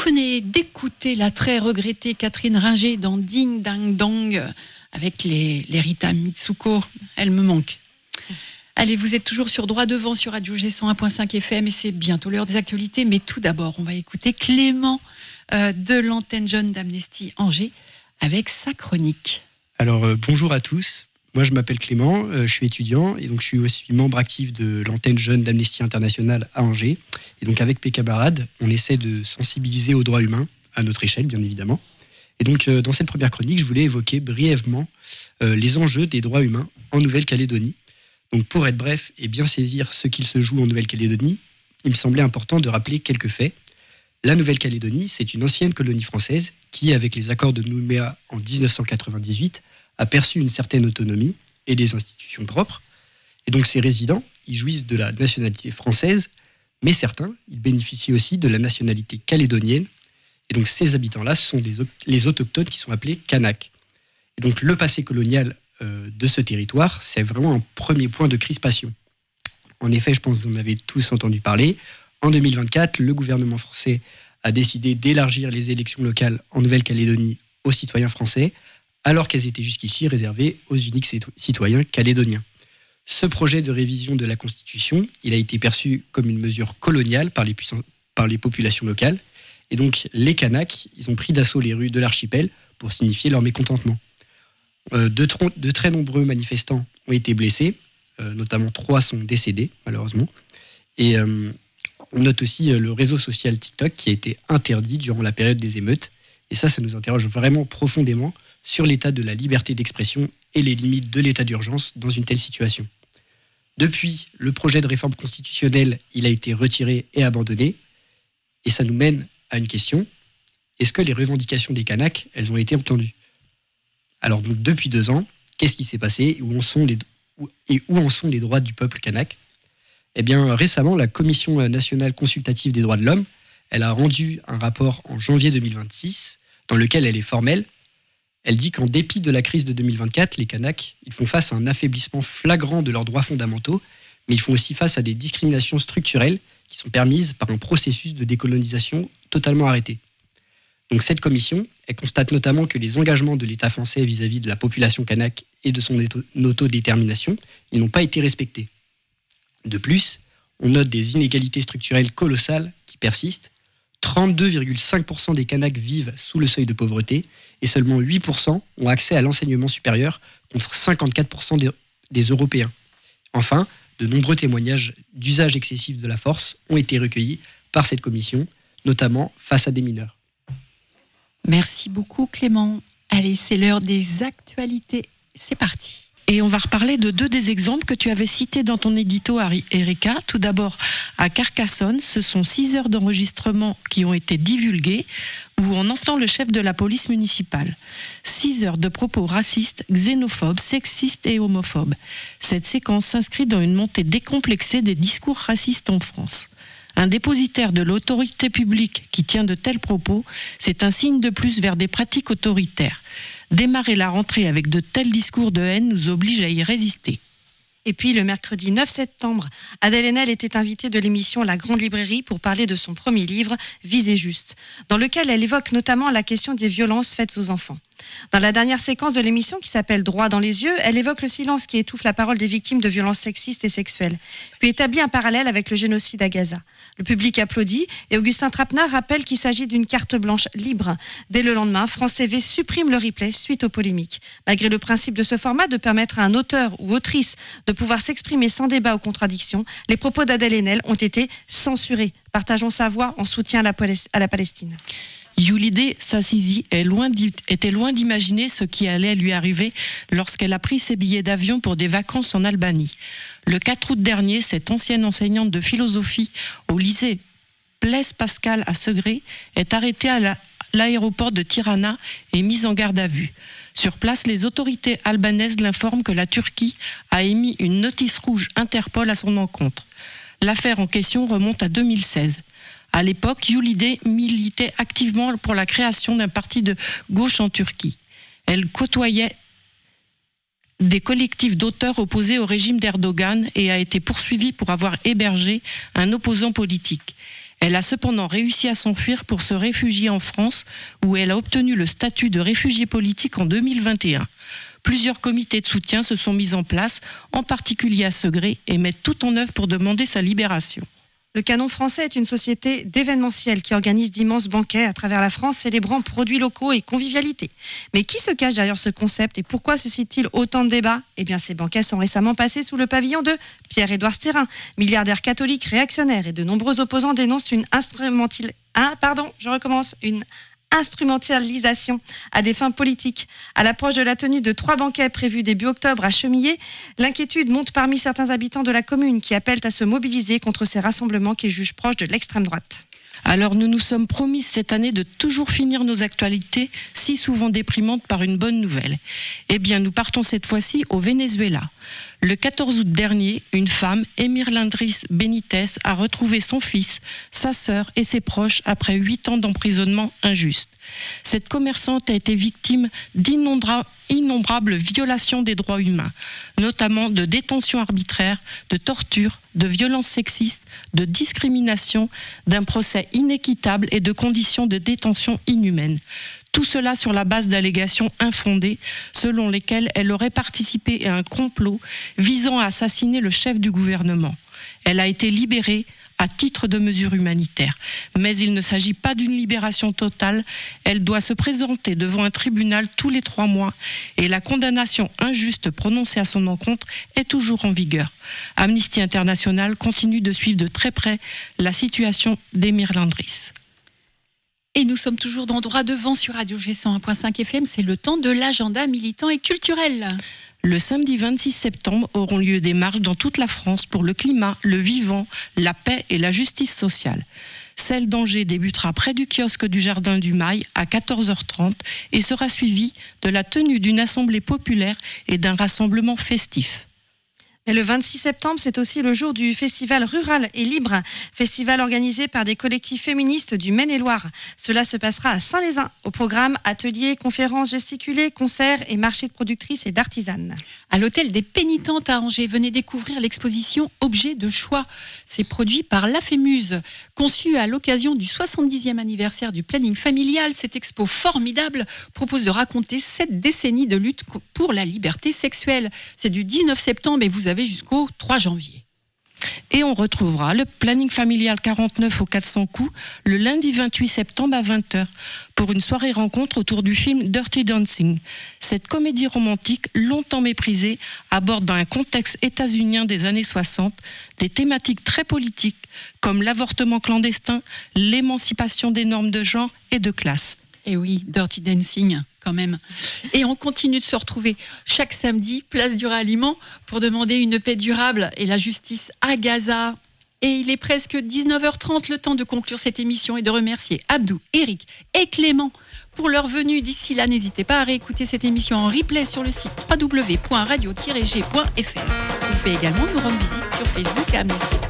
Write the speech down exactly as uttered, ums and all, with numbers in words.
venez d'écouter la très regrettée Catherine Ringer dans Ding Dang Dong avec les, les Rita Mitsuko. Elle me manque. Allez, vous êtes toujours sur Droit Devant sur Radio G cent un virgule cinq F M et c'est bientôt l'heure des actualités. Mais tout d'abord, on va écouter Clément euh, de l'antenne jeune d'Amnesty Angers avec sa chronique. Alors, euh, bonjour à tous. Moi, je m'appelle Clément, euh, je suis étudiant et donc je suis aussi membre actif de l'antenne jeune d'Amnesty International à Angers. Et donc, avec mes camarades, on essaie de sensibiliser aux droits humains, à notre échelle, bien évidemment. Et donc, euh, dans cette première chronique, je voulais évoquer brièvement euh, les enjeux des droits humains en Nouvelle-Calédonie. Donc, pour être bref et bien saisir ce qu'il se joue en Nouvelle-Calédonie, il me semblait important de rappeler quelques faits. La Nouvelle-Calédonie, c'est une ancienne colonie française qui, avec les accords de Nouméa en dix-neuf cent quatre-vingt-dix-huit, a perçu une certaine autonomie et des institutions propres. Et donc, ces résidents, ils jouissent de la nationalité française, mais certains, ils bénéficient aussi de la nationalité calédonienne. Et donc, ces habitants-là, ce sont des, les autochtones qui sont appelés Kanaks. Et donc, le passé colonial euh, de ce territoire, c'est vraiment un premier point de crispation. En effet, je pense que vous en avez tous entendu parler. En deux mille vingt-quatre, le gouvernement français a décidé d'élargir les élections locales en Nouvelle-Calédonie aux citoyens français, alors qu'elles étaient jusqu'ici réservées aux uniques citoyens calédoniens. Ce projet de révision de la Constitution, il a été perçu comme une mesure coloniale par les, puissants, par les populations locales. Et donc, les Kanaks, ils ont pris d'assaut les rues de l'archipel pour signifier leur mécontentement. Euh, de, tr- de très nombreux manifestants ont été blessés, euh, notamment trois sont décédés, malheureusement. Et euh, on note aussi euh, le réseau social TikTok qui a été interdit durant la période des émeutes. Et ça, ça nous interroge vraiment profondément sur l'état de la liberté d'expression et les limites de l'état d'urgence dans une telle situation. Depuis, le projet de réforme constitutionnelle, il a été retiré et abandonné. Et ça nous mène à une question. Est-ce que les revendications des Kanaks, elles ont été entendues ? Alors, donc, depuis deux ans, qu'est-ce qui s'est passé où en sont les, où, et où en sont les droits du peuple kanak ? Eh bien, récemment, la Commission nationale consultative des droits de l'homme, elle a rendu un rapport en janvier deux mille vingt-six, dans lequel elle est formelle. Elle dit qu'en dépit de la crise de deux mille vingt-quatre, les Kanaks, ils font face à un affaiblissement flagrant de leurs droits fondamentaux, mais ils font aussi face à des discriminations structurelles qui sont permises par un processus de décolonisation totalement arrêté. Donc cette commission, elle constate notamment que les engagements de l'État français vis-à-vis de la population kanak et de son autodétermination, ils n'ont pas été respectés. De plus, on note des inégalités structurelles colossales qui persistent. trente-deux virgule cinq pour cent des Kanaks vivent sous le seuil de pauvreté et seulement huit pour cent ont accès à l'enseignement supérieur contre cinquante-quatre pour cent des, des Européens. Enfin, de nombreux témoignages d'usage excessif de la force ont été recueillis par cette commission, notamment face à des mineurs. Merci beaucoup Clément. Allez, c'est l'heure des actualités. C'est parti. Et on va reparler de deux des exemples que tu avais cités dans ton édito, Erika. Tout d'abord, à Carcassonne, ce sont six heures d'enregistrement qui ont été divulguées, où on entend le chef de la police municipale. Six heures de propos racistes, xénophobes, sexistes et homophobes. Cette séquence s'inscrit dans une montée décomplexée des discours racistes en France. Un dépositaire de l'autorité publique qui tient de tels propos, c'est un signe de plus vers des pratiques autoritaires. Démarrer la rentrée avec de tels discours de haine nous oblige à y résister. Et puis le mercredi neuf septembre, Adèle Haenel était invitée de l'émission La Grande Librairie pour parler de son premier livre, Visé juste, dans lequel elle évoque notamment la question des violences faites aux enfants. Dans la dernière séquence de l'émission qui s'appelle Droit dans les yeux, elle évoque le silence qui étouffe la parole des victimes de violences sexistes et sexuelles, puis établit un parallèle avec le génocide à Gaza. Le public applaudit et Augustin Trapenard rappelle qu'il s'agit d'une carte blanche libre. Dès le lendemain, France T V supprime le replay suite aux polémiques. Malgré le principe de ce format de permettre à un auteur ou autrice de pouvoir s'exprimer sans débat ou contradiction, les propos d'Adèle Haenel ont été censurés. Partageons sa voix en soutien à la, Palest- à la Palestine. Yulide Sassizi est loin était loin d'imaginer ce qui allait lui arriver lorsqu'elle a pris ses billets d'avion pour des vacances en Albanie. Le quatre août dernier, cette ancienne enseignante de philosophie au lycée Blaise Pascal à Segré est arrêtée à la, l'aéroport de Tirana et mise en garde à vue. Sur place, les autorités albanaises l'informent que la Turquie a émis une notice rouge Interpol à son encontre. L'affaire en question remonte à deux mille seize. À l'époque, Yulide militait activement pour la création d'un parti de gauche en Turquie. Elle côtoyait des collectifs d'auteurs opposés au régime d'Erdogan et a été poursuivie pour avoir hébergé un opposant politique. Elle a cependant réussi à s'enfuir pour se réfugier en France, où elle a obtenu le statut de réfugiée politique en deux mille vingt et un. Plusieurs comités de soutien se sont mis en place, en particulier à Segré, et mettent tout en œuvre pour demander sa libération. Le Canon français est une société d'événementiel qui organise d'immenses banquets à travers la France célébrant produits locaux et convivialité. Mais qui se cache derrière ce concept et pourquoi suscite-t-il autant de débats ? Eh bien, ces banquets sont récemment passés sous le pavillon de Pierre-Édouard Stérin, milliardaire catholique réactionnaire, et de nombreux opposants dénoncent une instrumentalisation. Ah, pardon, je recommence. Une instrumentalisation à des fins politiques. À l'approche de la tenue de trois banquets prévus début octobre à Chemillé, l'inquiétude monte parmi certains habitants de la commune qui appellent à se mobiliser contre ces rassemblements qu'ils jugent proches de l'extrême droite. Alors nous nous sommes promis cette année de toujours finir nos actualités, si souvent déprimantes, par une bonne nouvelle. Eh bien, nous partons cette fois-ci au Venezuela. Le quatorze août dernier, une femme, Emirlandris Benitez, a retrouvé son fils, sa sœur et ses proches après huit ans d'emprisonnement injuste. Cette commerçante a été victime d'innombrables violations des droits humains, notamment de détention arbitraire, de torture, de violences sexistes, de discrimination, d'un procès inéquitable et de conditions de détention inhumaines. Tout cela sur la base d'allégations infondées, selon lesquelles elle aurait participé à un complot visant à assassiner le chef du gouvernement. Elle a été libérée à titre de mesure humanitaire. Mais il ne s'agit pas d'une libération totale. Elle doit se présenter devant un tribunal tous les trois mois et la condamnation injuste prononcée à son encontre est toujours en vigueur. Amnesty International continue de suivre de très près la situation d'Emirlandris. Et nous sommes toujours dans Droit Devant sur Radio G cent un point cinq F M. C'est le temps de l'agenda militant et culturel. Le samedi vingt-six septembre auront lieu des marches dans toute la France pour le climat, le vivant, la paix et la justice sociale. Celle d'Angers débutera près du kiosque du Jardin du Mail à quatorze heures trente et sera suivie de la tenue d'une assemblée populaire et d'un rassemblement festif. Mais le vingt-six septembre, c'est aussi le jour du Festival Rural et Libre, festival organisé par des collectifs féministes du Maine-et-Loire. Cela se passera à Saint-Lézin. Au programme, ateliers, conférences gesticulées, concerts et marchés de productrices et d'artisanes. À l'hôtel des Pénitentes à Angers, venez découvrir l'exposition Objets de choix. C'est produit par La Fémuse. Conçue à l'occasion du soixante-dixième anniversaire du planning familial, cette expo formidable propose de raconter sept décennies de lutte pour la liberté sexuelle. C'est du dix-neuf septembre et vous avez jusqu'au trois janvier. Et on retrouvera le planning familial quarante-neuf au quatre cents coups le lundi vingt-huit septembre à vingt heures pour une soirée rencontre autour du film Dirty Dancing. Cette comédie romantique longtemps méprisée aborde dans un contexte états-unien des années soixante des thématiques très politiques comme l'avortement clandestin, l'émancipation des normes de genre et de classe. Et oui, Dirty Dancing, quand même. Et on continue de se retrouver chaque samedi, place du Ralliement, pour demander une paix durable et la justice à Gaza. Et il est presque dix-neuf heures trente, le temps de conclure cette émission et de remercier Abdou, Eric et Clément pour leur venue. D'ici là, n'hésitez pas à réécouter cette émission en replay sur le site w w w point radio tiret g point f r. Vous pouvez également nous rendre visite sur Facebook à Amnesty.